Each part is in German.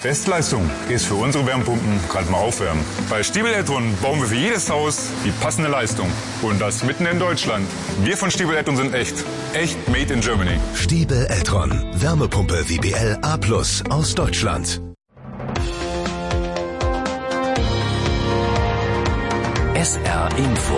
Bestleistung ist für unsere Wärmepumpen gerade mal aufwärmen. Bei Stiebel Eltron bauen wir für jedes Haus die passende Leistung. Und das mitten in Deutschland. Wir von Stiebel Eltron sind echt. Echt made in Germany. Stiebel Eltron. Wärmepumpe WBL A+ aus Deutschland. SR Info.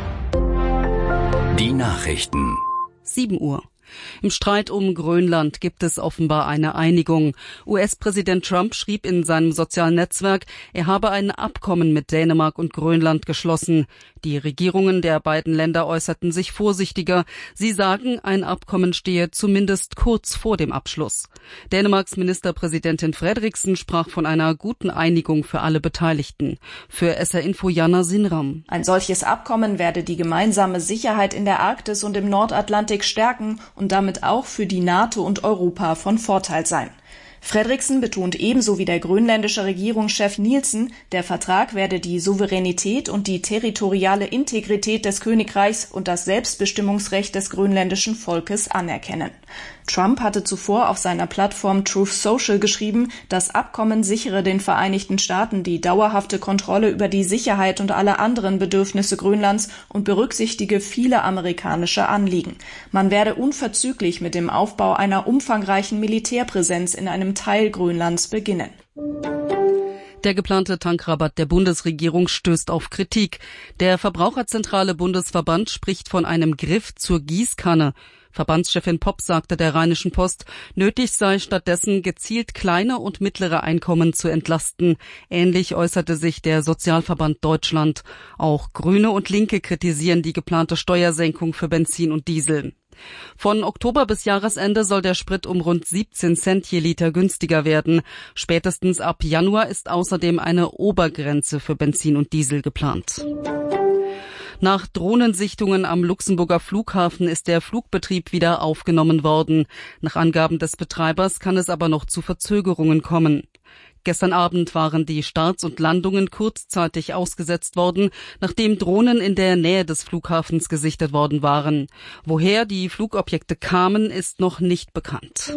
Die Nachrichten. 7 Uhr. Im Streit um Grönland gibt es offenbar eine Einigung. US-Präsident Trump schrieb in seinem sozialen Netzwerk, er habe ein Abkommen mit Dänemark und Grönland geschlossen. Die Regierungen der beiden Länder äußerten sich vorsichtiger. Sie sagen, ein Abkommen stehe zumindest kurz vor dem Abschluss. Dänemarks Ministerpräsidentin Frederiksen sprach von einer guten Einigung für alle Beteiligten. Für SR Info Jana Sinram. Ein solches Abkommen werde die gemeinsame Sicherheit in der Arktis und im Nordatlantik stärken und damit auch für die NATO und Europa von Vorteil sein. Frederiksen betont ebenso wie der grönländische Regierungschef Nielsen, der Vertrag werde die Souveränität und die territoriale Integrität des Königreichs und das Selbstbestimmungsrecht des grönländischen Volkes anerkennen. Trump hatte zuvor auf seiner Plattform Truth Social geschrieben, das Abkommen sichere den Vereinigten Staaten die dauerhafte Kontrolle über die Sicherheit und alle anderen Bedürfnisse Grönlands und berücksichtige viele amerikanische Anliegen. Man werde unverzüglich mit dem Aufbau einer umfangreichen Militärpräsenz in einem Teil Grönlands beginnen. Der geplante Tankrabatt der Bundesregierung stößt auf Kritik. Der Verbraucherzentrale Bundesverband spricht von einem Griff zur Gießkanne. Verbandschefin Popp sagte der Rheinischen Post, nötig sei stattdessen gezielt kleine und mittlere Einkommen zu entlasten. Ähnlich äußerte sich der Sozialverband Deutschland. Auch Grüne und Linke kritisieren die geplante Steuersenkung für Benzin und Diesel. Von Oktober bis Jahresende soll der Sprit um rund 17 Cent je Liter günstiger werden. Spätestens ab Januar ist außerdem eine Obergrenze für Benzin und Diesel geplant. Nach Drohnensichtungen am Luxemburger Flughafen ist der Flugbetrieb wieder aufgenommen worden. Nach Angaben des Betreibers kann es aber noch zu Verzögerungen kommen. Gestern Abend waren die Starts und Landungen kurzzeitig ausgesetzt worden, nachdem Drohnen in der Nähe des Flughafens gesichtet worden waren. Woher die Flugobjekte kamen, ist noch nicht bekannt.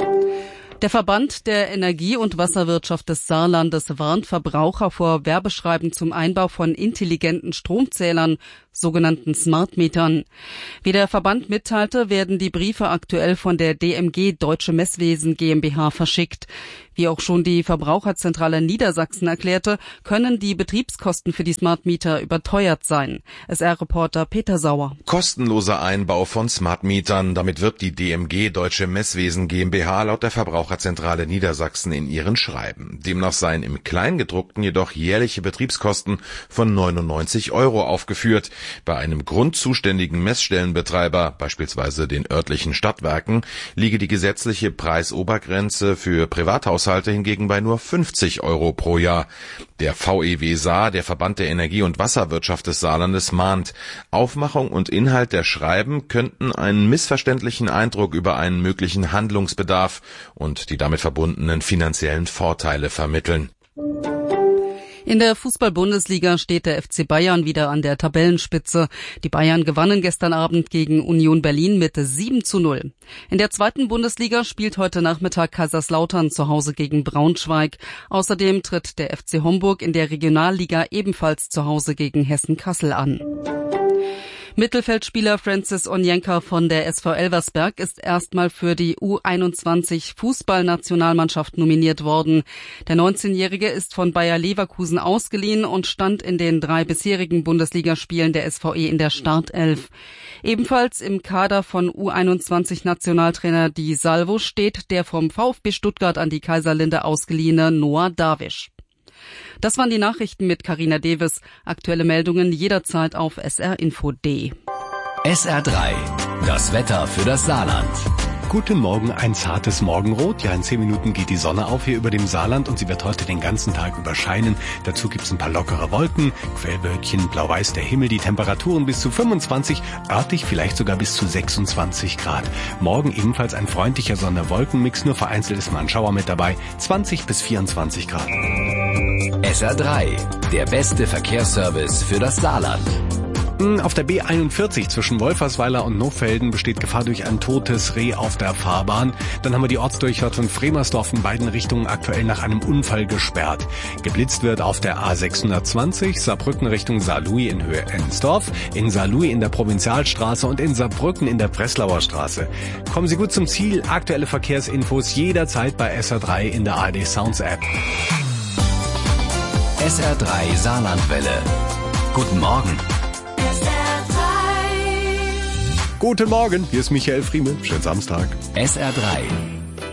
Der Verband der Energie- und Wasserwirtschaft des Saarlandes warnt Verbraucher vor Werbeschreiben zum Einbau von intelligenten Stromzählern, sogenannten Smart Metern. Wie der Verband mitteilte, werden die Briefe aktuell von der DMG Deutsche Messwesen GmbH verschickt. Wie auch schon die Verbraucherzentrale Niedersachsen erklärte, können die Betriebskosten für die Smart Meter überteuert sein. SR-Reporter Peter Sauer. Kostenloser Einbau von Smart Metern. Damit wirbt die DMG Deutsche Messwesen GmbH laut der Verbraucherzentrale Niedersachsen in ihren Schreiben. Demnach seien im Kleingedruckten jedoch jährliche Betriebskosten von 99 € aufgeführt. Bei einem grundzuständigen Messstellenbetreiber, beispielsweise den örtlichen Stadtwerken, liege die gesetzliche Preisobergrenze für Privathaushalte hingegen bei nur 50 € pro Jahr. Der VEW Saar, der Verband der Energie- und Wasserwirtschaft des Saarlandes, mahnt, Aufmachung und Inhalt der Schreiben könnten einen missverständlichen Eindruck über einen möglichen Handlungsbedarf und die damit verbundenen finanziellen Vorteile vermitteln. In der Fußball-Bundesliga steht der FC Bayern wieder an der Tabellenspitze. Die Bayern gewannen gestern Abend gegen Union Berlin mit 7:0. In der zweiten Bundesliga spielt heute Nachmittag Kaiserslautern zu Hause gegen Braunschweig. Außerdem tritt der FC Homburg in der Regionalliga ebenfalls zu Hause gegen Hessen-Kassel an. Mittelfeldspieler Francis Onyenka von der SV Elversberg ist erstmal für die U21 Fußballnationalmannschaft nominiert worden. Der 19-Jährige ist von Bayer Leverkusen ausgeliehen und stand in den 3 bisherigen Bundesligaspielen der SVE in der Startelf. Ebenfalls im Kader von U21-Nationaltrainer Di Salvo steht der vom VfB Stuttgart an die Kaiserlinde ausgeliehene Noah Davisch. Das waren die Nachrichten mit Carina Deves. Aktuelle Meldungen jederzeit auf srinfo.de. SR3, das Wetter für das Saarland. Guten Morgen, ein zartes Morgenrot. Ja, in 10 Minuten geht die Sonne auf hier über dem Saarland und sie wird heute den ganzen Tag über scheinen. Dazu gibt's ein paar lockere Wolken, Quellwölkchen, blau-weiß der Himmel, die Temperaturen bis zu 25, örtlich vielleicht sogar bis zu 26 Grad. Morgen ebenfalls ein freundlicher Sonne-Wolken-Mix, nur vereinzelt ist mal ein Schauer mit dabei, 20 bis 24 Grad. SR3, der beste Verkehrsservice für das Saarland. Auf der B41 zwischen Wolfersweiler und Nohfelden besteht Gefahr durch ein totes Reh auf der Fahrbahn. Dann haben wir die Ortsdurchfahrt von Fremersdorf in beiden Richtungen aktuell nach einem Unfall gesperrt. Geblitzt wird auf der A620 Saarbrücken Richtung Saarlouis in Höhe Ensdorf, in Saarlouis in der Provinzialstraße und in Saarbrücken in der Breslauer Straße. Kommen Sie gut zum Ziel. Aktuelle Verkehrsinfos jederzeit bei SR3 in der ARD Sounds App. SR3 Saarlandwelle. Guten Morgen. Guten Morgen, hier ist Michael Friemel. Schönen Samstag. SR3